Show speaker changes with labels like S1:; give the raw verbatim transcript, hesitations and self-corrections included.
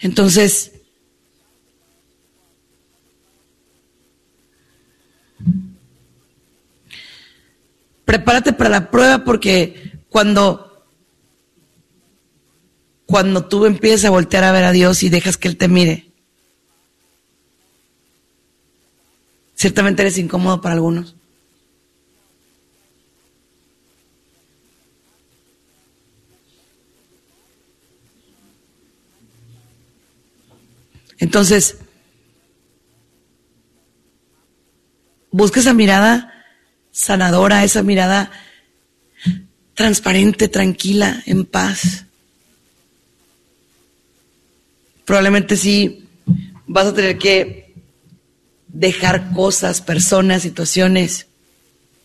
S1: Entonces, prepárate para la prueba, porque cuando, cuando tú empiezas a voltear a ver a Dios y dejas que Él te mire, ciertamente eres incómodo para algunos. Entonces, busca esa mirada sanadora, esa mirada transparente, tranquila, en paz. Probablemente sí vas a tener que dejar cosas, personas, situaciones